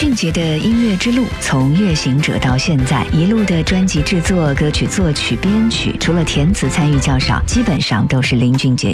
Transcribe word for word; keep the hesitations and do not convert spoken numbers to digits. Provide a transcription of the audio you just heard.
俊杰的音乐之路，从乐行者到现在一路的专辑制作、歌曲作曲、编曲，除了填词参与较少，基本上都是林俊杰